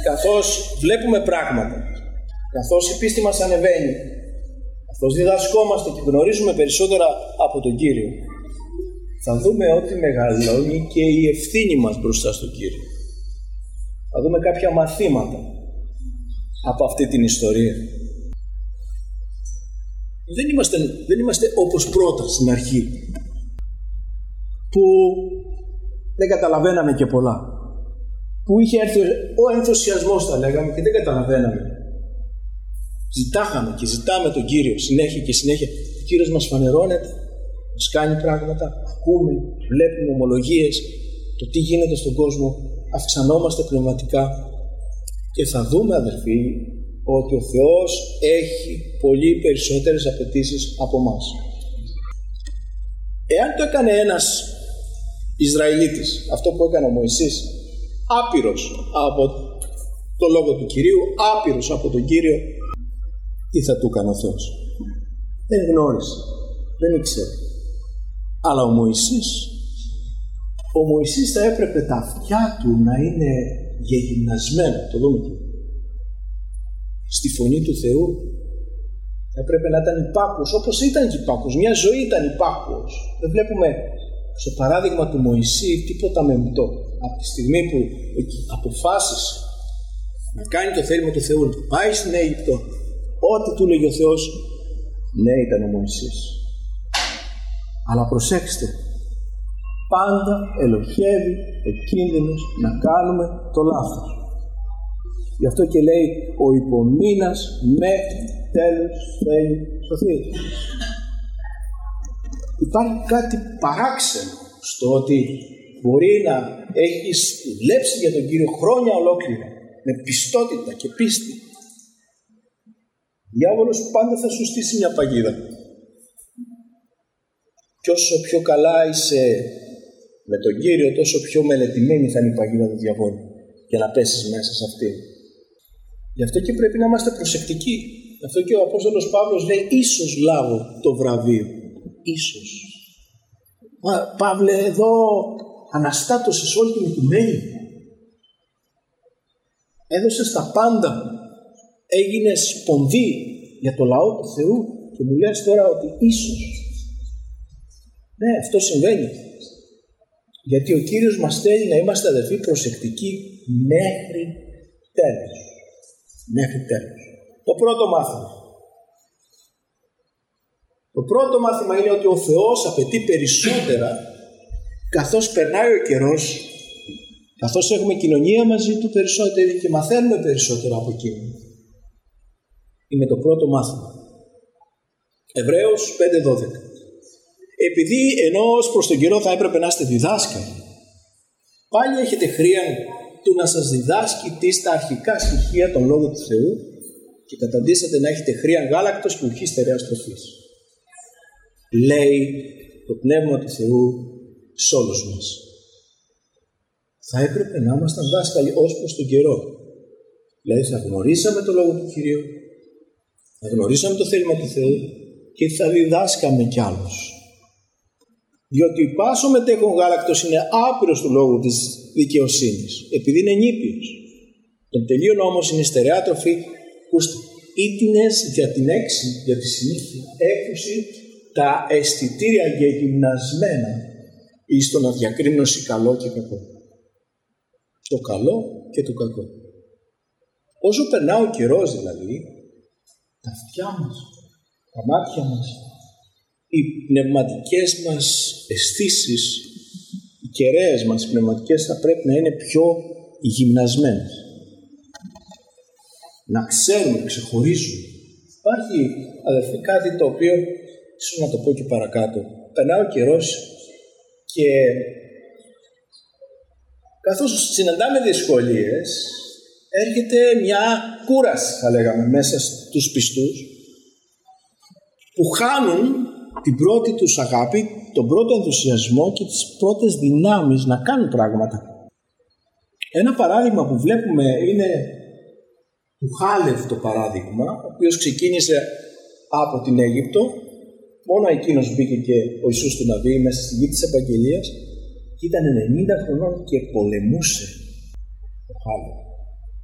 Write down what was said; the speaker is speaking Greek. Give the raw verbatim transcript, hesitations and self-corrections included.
καθώς βλέπουμε πράγματα, καθώς η πίστη μας ανεβαίνει, καθώς διδασκόμαστε και γνωρίζουμε περισσότερα από τον Κύριο, θα δούμε ότι μεγαλώνει και η ευθύνη μας μπροστά στον Κύριο. Θα δούμε κάποια μαθήματα από αυτή την ιστορία. Δεν είμαστε, δεν είμαστε όπως πρώτα στην αρχή, που δεν καταλαβαίναμε και πολλά. Που είχε έρθει ο ενθουσιασμός, θα λέγαμε, και δεν καταλαβαίναμε. Ζητάγαμε και ζητάμε τον Κύριο συνέχεια και συνέχεια. Ο Κύριος μας φανερώνεται, μας κάνει πράγματα, ακούμε, βλέπουμε ομολογίες, το τι γίνεται στον κόσμο, αυξανόμαστε πνευματικά και θα δούμε, αδελφοί, ότι ο Θεός έχει πολύ περισσότερες απαιτήσεις από μας. Εάν το έκανε ένας Ισραηλίτης, αυτό που έκανε ο Μωυσής, άπειρος από το λόγο του Κυρίου, άπειρος από τον Κύριο, τι θα του έκανε ο Θεός? Δεν γνώρισε, δεν ήξερε. Αλλά ο Μωυσής, ο Μωυσής θα έπρεπε τα αυτιά του να είναι γεγυμνασμένα, το δούμε και στη φωνή του Θεού. Θα έπρεπε να ήταν υπάκουος, όπως ήταν και υπάκουος. Μια ζωή ήταν υπάκουος. Δεν βλέπουμε στο παράδειγμα του Μωυσή τίποτα μεμπτό. Από τη στιγμή που αποφάσισε να κάνει το θέλημα του Θεού, να πάει στην Αίγυπτο, ό,τι του λέγει ο Θεός, ναι, ήταν ο Μωυσής. Αλλά προσέξτε, πάντα ελοχεύει ο κίνδυνος να κάνουμε το λάθος. Γι' αυτό και λέει, ο υπομείνας μέχρι τέλος θέλει σωθεί. Υπάρχει κάτι παράξενο στο ότι μπορεί να έχεις δουλέψει για τον Κύριο χρόνια ολόκληρα, με πιστότητα και πίστη. Ο διάβολος πάντα θα σου στήσει μια παγίδα. Και όσο πιο καλά είσαι με τον Κύριο, τόσο πιο μελετημένη θα είναι η παγίδα του διαβόλου για να πέσεις μέσα σε αυτή. Γι' αυτό και πρέπει να είμαστε προσεκτικοί. Γι' αυτό και ο Απόστολος Παύλος λέει, ίσως λάβω το βραβείο. Ίσως. Μα Παύλε, εδώ αναστάτωσες όλη την οικουμένη. Έδωσες τα πάντα. Έγινες σπονδί για το λαό του Θεού και μου λες τώρα ότι ίσως. Ναι, αυτό συμβαίνει. Γιατί ο Κύριος μας θέλει να είμαστε, αδελφοί, προσεκτικοί μέχρι τέλος. Μέχρι τέλος. Το πρώτο μάθημα. Το πρώτο μάθημα είναι ότι ο Θεός απαιτεί περισσότερα καθώς περνάει ο καιρός, καθώς έχουμε κοινωνία μαζί του περισσότερη και μαθαίνουμε περισσότερα από εκείνον. Είναι το πρώτο μάθημα. Εβραίους πέντε δώδεκα. Επειδή ενώ ως προς τον καιρό θα έπρεπε να είστε διδάσκαλοι, πάλι έχετε χρία του να σας διδάσκει τι στα αρχικά στοιχεία των λόγων του Θεού και καταντήσατε να έχετε χρία γάλακτος και ουχή στερεάς τροφής. Λέει το Πνεύμα του Θεού σε όλους μας. Θα έπρεπε να ήμασταν δάσκαλοι ως προς τον καιρό. Δηλαδή θα γνωρίσαμε το λόγο του Κυρίου, θα γνωρίσαμε το θέλημα του Θεού και θα διδάσκαμε κι άλλους. Διότι πάσο μετέχον γάλακτος είναι άπειρος του λόγου της δικαιοσύνης, επειδή είναι νήπιος. Τον τελείον όμως είναι στερεά τροφή, ώστε ήτινες για την έξι, για τη συνήθεια, έκουση τα αισθητήρια γεγυμνασμένα εις το να διακρίνωση καλό και κακό. Το καλό και το κακό. Όσο περνά ο καιρός δηλαδή, τα αυτιά μας, τα μάτια μας, οι πνευματικές μας αισθήσεις, οι κεραίες μας, οι πνευματικές θα πρέπει να είναι πιο γυμνασμένες. Να ξέρουμε, να ξεχωρίζουμε. Υπάρχει, αδερφοί, κάτι το οποίο, ίσως να το πω και παρακάτω, περνάει ο καιρός και καθώς συναντάμε δυσκολίες, έρχεται μια κούραση, θα λέγαμε, μέσα στους πιστούς, που χάνουν την πρώτη τους αγάπη, τον πρώτο ενθουσιασμό και τις πρώτες δυνάμεις να κάνουν πράγματα. Ένα παράδειγμα που βλέπουμε είναι του Χάλευ το παράδειγμα, ο οποίος ξεκίνησε από την Αίγυπτο, μόνο εκείνος μπήκε και ο Ιησούς του Ναβί μέσα στη γη της Επαγγελίας και ήταν ενενήντα χρονών και πολεμούσε ο Χάλευ.